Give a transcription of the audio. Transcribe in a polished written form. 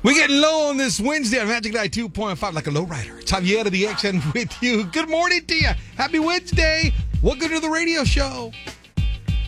We're getting low on this Wednesday on Magic Night 2.5 like a lowrider. It's Javier of the Action with you. Good morning to you. Happy Wednesday. Welcome to the radio show.